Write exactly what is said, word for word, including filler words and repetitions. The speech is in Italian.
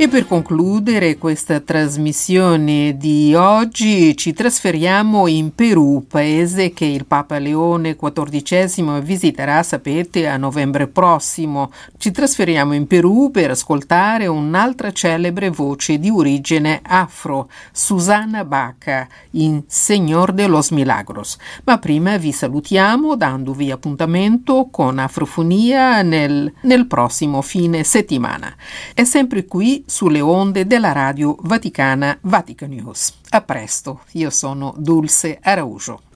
E per concludere questa trasmissione di oggi ci trasferiamo in Perù, paese che il Papa Leone quattordicesimo visiterà, sapete, a novembre prossimo. Ci trasferiamo in Perù per ascoltare un'altra celebre voce di origine afro, Susana Baca, in Señor de los Milagros. Ma prima vi salutiamo dandovi appuntamento con Afrofonia nel, nel prossimo fine settimana. È sempre qui sulle onde della radio vaticana Vatican News. A presto, io sono Dulce Araujo.